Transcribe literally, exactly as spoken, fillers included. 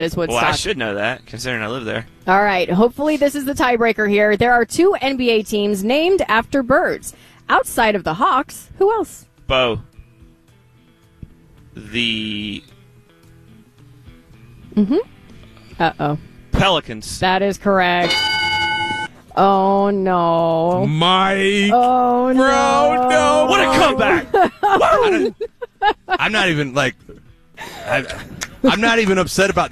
is Woodstock. Well, I should know that, considering I live there. All right. Hopefully this is the tiebreaker here. There are two N B A teams named after birds. Outside of the Hawks, who else? Bo. The Mm-hmm. Uh-oh. Pelicans. That is correct. Oh, no. Mike. Oh, Bro, no. What a comeback. I don't- I'm not even, like, I, I'm not even upset about